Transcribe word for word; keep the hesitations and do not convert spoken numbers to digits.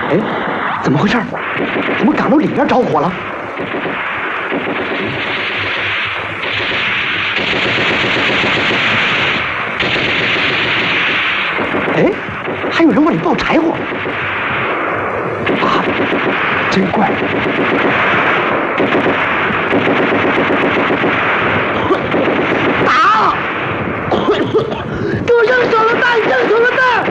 哎，怎么回事？怎么岗楼里边着火了？哎，还有人往里抱柴火。啊，真怪。